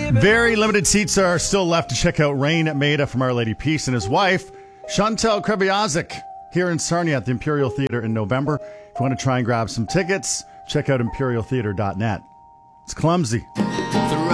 Very limited seats are still left to check out Rain Maida from Our Lady Peace and his wife, Chantal Krebiazik, here in Sarnia at the Imperial Theatre in November. If you want to try and grab some tickets, check out imperialtheatre.net. It's clumsy.